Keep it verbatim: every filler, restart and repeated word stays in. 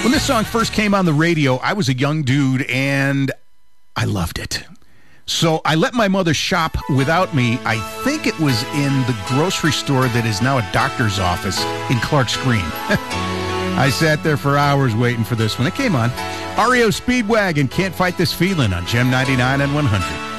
When this song first came on the radio, I was a young dude, and I loved it. So I let my mother shop without me. I think it was in the grocery store that is now a doctor's office in Clark's Green. I sat there for hours waiting for this when it came on. R E O Speedwagon, Can't Fight This Feeling on Gem ninety-nine and one hundred.